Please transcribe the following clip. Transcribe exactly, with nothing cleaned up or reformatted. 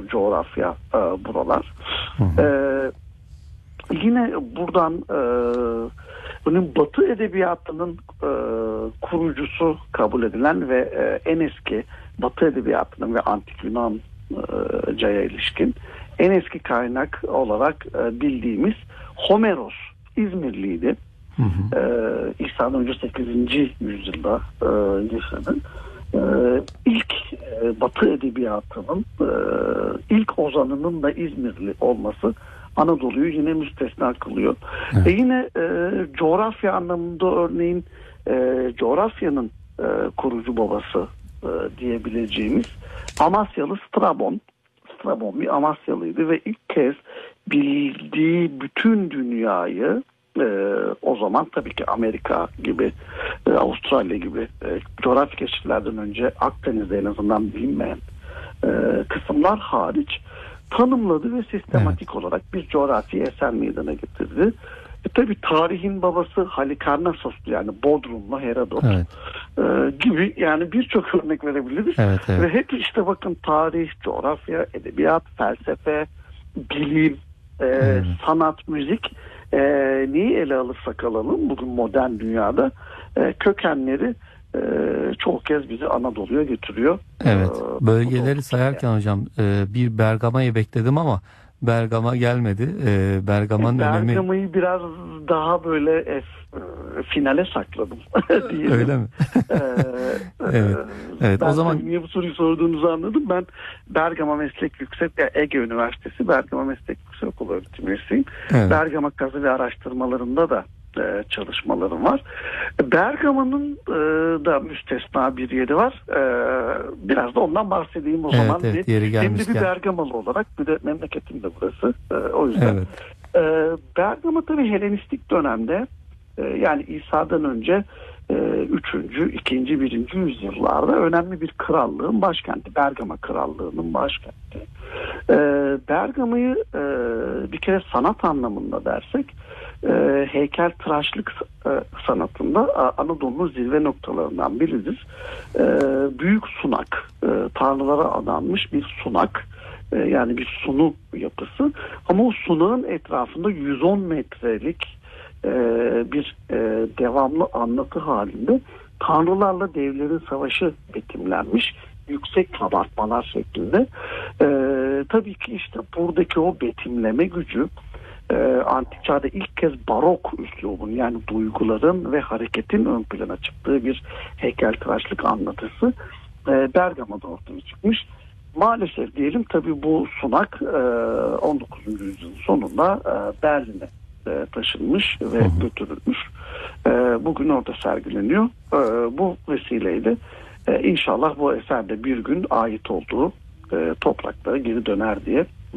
coğrafya e, buralar. Hı hı. E, yine buradan e, bunun Batı edebiyatının e, kurucusu kabul edilen ve e, en eski Batı edebiyatının ve Antik Yunanca'ya ilişkin en eski kaynak olarak e, bildiğimiz Homeros İzmirliydi. Hı hı. E, İsa'dan önce sekizinci yüzyılda e, yaşadı. E, ilk e, Batı edebiyatının e, ilk ozanının da İzmirli olması Anadolu'yu yine müstesna kılıyor. Evet. E yine e, coğrafya anlamında örneğin e, coğrafyanın e, kurucu babası e, diyebileceğimiz Amasyalı Strabon. Strabon bir Amasyalıydı ve ilk kez bildiği bütün dünyayı e, o zaman tabii ki Amerika gibi, e, Avustralya gibi e, coğrafya keşiflerden önce Akdeniz'de en azından bilinmeyen e, kısımlar hariç tanımladı ve sistematik evet. olarak bir coğrafi eser meydana getirdi. E tabi tarihin babası Halikarnassos'tu, yani Bodrumlu Herodot evet. e, gibi, yani birçok örnek verebiliriz. Evet, evet. Ve hep işte bakın tarih, coğrafya, edebiyat, felsefe, bilim, e, evet. sanat, müzik, e, neyi ele alırsak alalım bugün modern dünyada e, kökenleri e, çoğu kez bizi Anadolu'ya getiriyor. Evet. E, bölgeleri sayarken yani. hocam e, bir Bergama'yı bekledim ama Bergama gelmedi. E, Bergama'nın e, önemi... Bergama'yı biraz daha böyle e, finale sakladım. Öyle mi? ee, evet. Evet. O zaman niye bu soruyu sorduğunuzu anladım. Ben Bergama Meslek Yüksek yani Ege Üniversitesi Bergama Meslek Yüksekokulu öğretim üyesiyim. Evet. Bergama kazı ve araştırmalarında da e, çalışmalarım var. Bergama'nın e, da müstesna bir yeri var. E, biraz da ondan bahsedeyim o evet, zaman. Evet, yeri Hem de bir Bergamalı olarak, bir de memleketim de burası. E, o yüzden. Evet. E, Bergama tabii Helenistik dönemde, e, yani İsa'dan önce üçüncü, ikinci, birinci yüzyıllarda önemli bir krallığın başkenti. Bergama Krallığı'nın başkenti. E, Bergama'yı e, bir kere sanat anlamında dersek e, heykeltıraşlık e, sanatında Anadolu'nun zirve noktalarından biridir. E, büyük sunak, e, tanrılara adanmış bir sunak. E, yani bir sunu yapısı. Ama o sunağın etrafında yüz on metrelik bir e, devamlı anlatı halinde tanrılarla devlerin savaşı betimlenmiş yüksek kabartmalar şeklinde. E, tabii ki işte buradaki o betimleme gücü e, antik çağda ilk kez barok üslubun, yani duyguların ve hareketin ön plana çıktığı bir heykeltıraşlık anlatısı e, Bergama'da ortaya çıkmış. Maalesef diyelim tabii bu sunak e, on dokuzuncu yüzyılın sonunda e, Berlin'e taşınmış ve götürülmüş. Bugün orada sergileniyor. Bu vesileyle inşallah bu eser de bir gün ait olduğu topraklara geri döner diye